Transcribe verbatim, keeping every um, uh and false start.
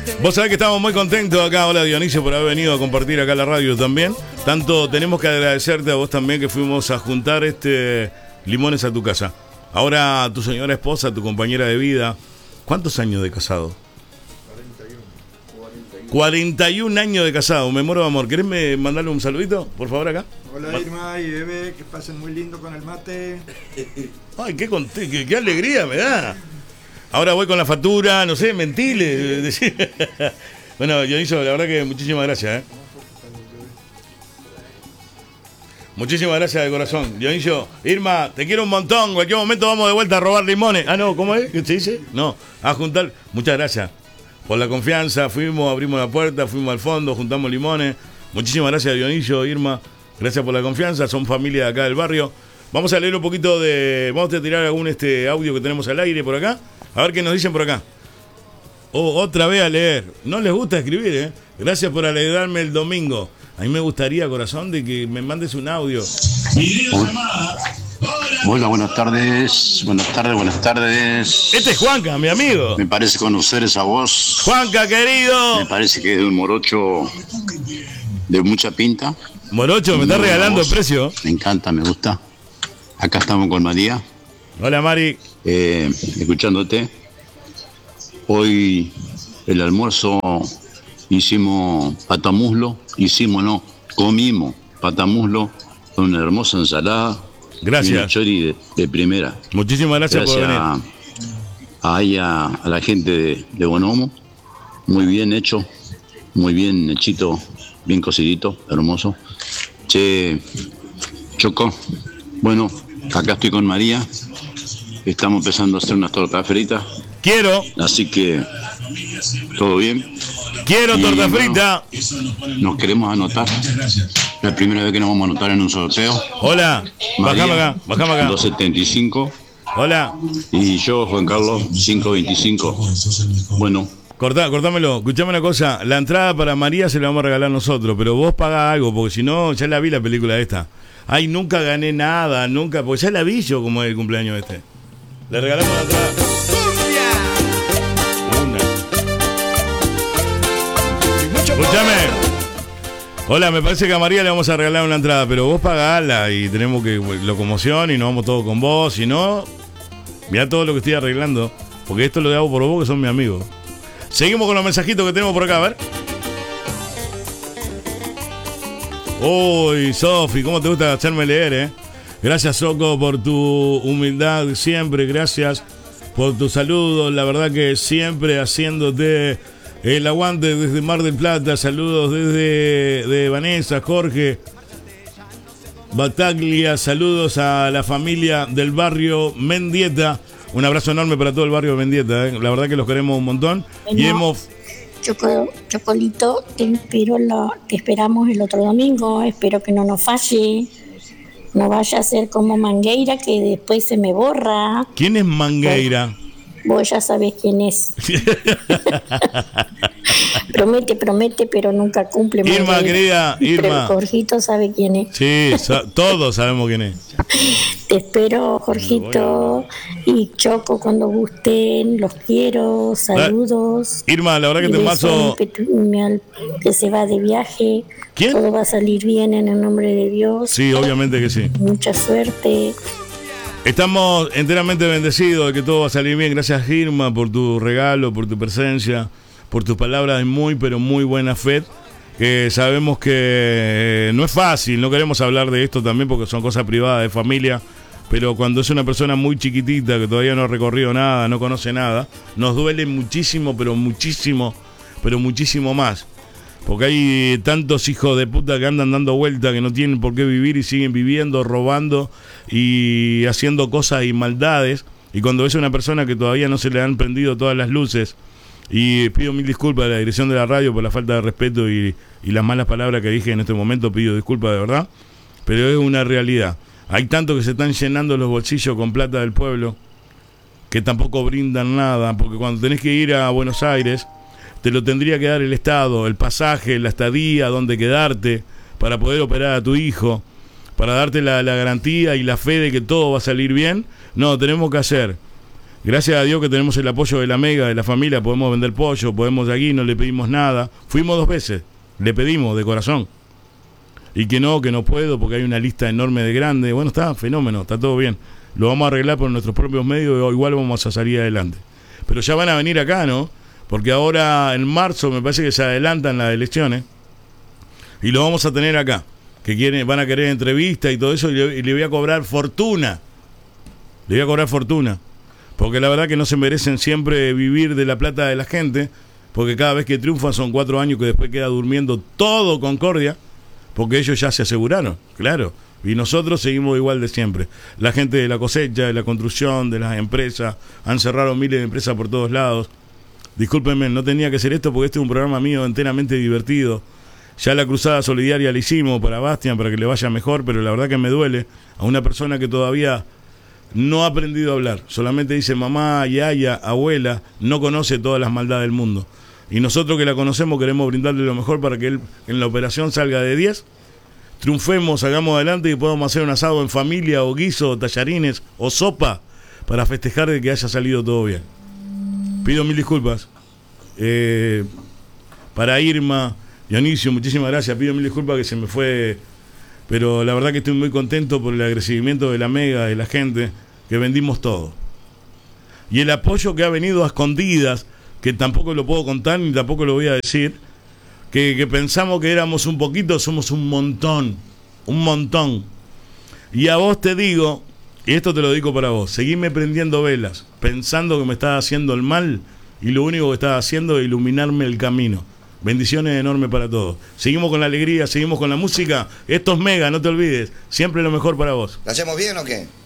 Vos sabés que estamos muy contentos acá. Hola Dionisio, por haber venido a compartir acá la radio también. Tanto tenemos que agradecerte a vos también que fuimos a juntar este limones a tu casa. Ahora tu señora esposa, tu compañera de vida. ¿Cuántos años de casado? cuarenta y un años de casado, me muero de amor. ¿Querés me mandarle un saludito, por favor, acá? Hola Irma y Bebe, que pasen muy lindo con el mate. Ay, qué, conté, qué, qué alegría me da. Ahora voy con la factura, no sé, mentile. Bueno, Dionisio, la verdad que muchísimas gracias, ¿eh? Muchísimas gracias de corazón. Dionisio, Irma, te quiero un montón. En cualquier momento vamos de vuelta a robar limones. Ah, no, ¿cómo es? ¿Qué se dice? No, a juntar. Muchas gracias por la confianza. Fuimos, abrimos la puerta, fuimos al fondo, juntamos limones. Muchísimas gracias, Dionisio, Irma. Gracias por la confianza. Son familia de acá del barrio. Vamos a leer un poquito de... Vamos a tirar algún este audio que tenemos al aire por acá. A ver qué nos dicen por acá. Oh, otra vez a leer. No les gusta escribir, ¿eh? Gracias por alegrarme el domingo. A mí me gustaría, corazón, de que me mandes un audio. Hola, Hola buenas tardes. Buenas tardes, buenas tardes. Este es Juanca, mi amigo. Me parece conocer esa voz. Juanca, querido. Me parece que es de un morocho de mucha pinta. Morocho, me está regalando el precio. Me encanta, me gusta. Acá estamos con María. Hola, Mari. Eh, escuchándote. Hoy el almuerzo hicimos patamuslo. Hicimos, no, comimos patamuslo con una hermosa ensalada. Gracias. Y una chori de, de primera. Muchísimas gracias, gracias por venir. A, a, ella, a la gente de, de Bonomo. Muy bien hecho. Muy bien hechito. Bien cocidito. Hermoso. Che, Choco. Bueno, acá estoy con María. Estamos empezando a hacer unas tortas fritas. Quiero. Así que, todo bien. Quiero y, torta bueno, frita. Nos queremos anotar. La primera vez que nos vamos a anotar en un sorteo. Hola. Bajame acá, bajame acá. dos setenta y cinco. Hola. Y yo, Juan Carlos, cinco veinticinco. Bueno. Cortá, cortámelo. Escuchame una cosa. La entrada para María se la vamos a regalar nosotros, pero vos pagá algo, porque si no, ya la vi la película esta. Ay, nunca gané nada, nunca, porque ya la vi yo como es el cumpleaños este. Le regalamos la entrada. Una. Escuchame. Hola, me parece que a María le vamos a regalar una entrada, pero vos pagala y tenemos que locomoción y nos vamos todos con vos. Si no, mirá todo lo que estoy arreglando, porque esto lo hago por vos que son mis amigos. Seguimos con los mensajitos que tenemos por acá, a ver. Uy, Sofi, ¿cómo te gusta hacerme leer, eh? Gracias, Soco, por tu humildad siempre. Gracias por tu saludo. La verdad que siempre haciéndote el aguante desde Mar del Plata. Saludos desde de Vanessa, Jorge, Bataglia. Saludos a la familia del barrio Mendieta. Un abrazo enorme para todo el barrio de Mendieta, ¿eh? La verdad que los queremos un montón. Bueno, y hemos... Choco, Chocolito, te, espero lo, te esperamos el otro domingo. Espero que no nos falle. No vaya a ser como Mangueira, que después se me borra. ¿Quién es Mangueira? Vos, vos ya sabés quién es. Promete, promete, pero nunca cumple. Irma, Mangueira. querida, Irma. Pero Jorgito sabe quién es. Sí, so, todos sabemos quién es. Te espero, Jorgito y Choco, cuando gusten. Los quiero. Saludos. Irma, la verdad que te paso. Que se va de viaje. ¿Quién? Todo va a salir bien en el nombre de Dios. Sí, obviamente que sí. Mucha suerte. Estamos enteramente bendecidos de que todo va a salir bien. Gracias, Irma, por tu regalo, por tu presencia, por tus palabras de muy, pero muy buena fe. Que sabemos que no es fácil, no queremos hablar de esto también porque son cosas privadas de familia, pero cuando es una persona muy chiquitita que todavía no ha recorrido nada, no conoce nada, nos duele muchísimo, pero muchísimo, pero muchísimo más. Porque hay tantos hijos de puta que andan dando vuelta, que no tienen por qué vivir y siguen viviendo, robando y haciendo cosas y maldades. Y cuando ves a una persona que todavía no se le han prendido todas las luces, y pido mil disculpas a la dirección de la radio por la falta de respeto y, y las malas palabras que dije en este momento, pido disculpas de verdad, pero es una realidad. Hay tanto que se están llenando los bolsillos con plata del pueblo, que tampoco brindan nada, porque cuando tenés que ir a Buenos Aires, te lo tendría que dar el Estado, el pasaje, la estadía, dónde quedarte, para poder operar a tu hijo, para darte la, la garantía y la fe de que todo va a salir bien. No, tenemos que hacer Gracias a Dios que tenemos el apoyo de la Mega, de la familia, podemos vender pollo, podemos de aquí, no le pedimos nada. Fuimos dos veces, le pedimos de corazón. Y que no, que no puedo porque hay una lista enorme de grandes. Bueno, está fenómeno, está todo bien. Lo vamos a arreglar por nuestros propios medios, igual vamos a salir adelante. Pero ya van a venir acá, ¿no? Porque ahora en marzo me parece que se adelantan las elecciones y lo vamos a tener acá. Que quieren, van a querer entrevista y todo eso y le, y le voy a cobrar fortuna. Le voy a cobrar fortuna. Porque la verdad que no se merecen siempre vivir de la plata de la gente, porque cada vez que triunfan son cuatro años que después queda durmiendo todo Concordia, porque ellos ya se aseguraron, claro, y nosotros seguimos igual de siempre. La gente de la cosecha, de la construcción, de las empresas, han cerrado miles de empresas por todos lados. Discúlpenme, no tenía que hacer esto porque este es un programa mío enteramente divertido. Ya la cruzada solidaria la hicimos para Bastian, para que le vaya mejor, pero la verdad que me duele a una persona que todavía no ha aprendido a hablar, solamente dice mamá, yaya, abuela, no conoce todas las maldades del mundo. Y nosotros que la conocemos queremos brindarle lo mejor para que él en la operación salga de diez, triunfemos, salgamos adelante y podamos hacer un asado en familia, o guiso, o tallarines, o sopa, para festejar de que haya salido todo bien. Pido mil disculpas. Eh, para Irma, Dionisio, muchísimas gracias, pido mil disculpas que se me fue... Pero la verdad que estoy muy contento por el agradecimiento de la Mega, de la gente, que vendimos todo. Y el apoyo que ha venido a escondidas, que tampoco lo puedo contar ni tampoco lo voy a decir, que, que pensamos que éramos un poquito, somos un montón, un montón. Y a vos te digo, y esto te lo digo para vos, seguime prendiendo velas, pensando que me estás haciendo el mal, y lo único que estás haciendo es iluminarme el camino. Bendiciones enormes para todos. Seguimos con la alegría, seguimos con la música. Esto es Mega, no te olvides. Siempre lo mejor para vos. ¿Lo hacemos bien o qué?